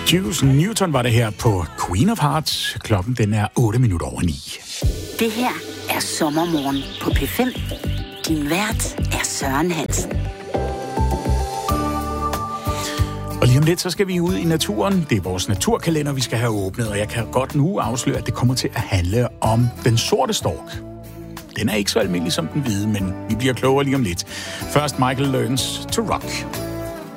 Juice Newton var det her på Queen of Hearts. Klokken den er 8:08. Det her er Sommermorgen på P5. Din vært er Søren Hansen. Og lige om lidt, så skal vi ud i naturen. Det er vores naturkalender, vi skal have åbnet, og jeg kan godt nu afsløre, at det kommer til at handle om den sorte stork. Den er ikke så almindelig som den hvide, men vi bliver klogere lige om lidt. Først Michael Learns to Rock.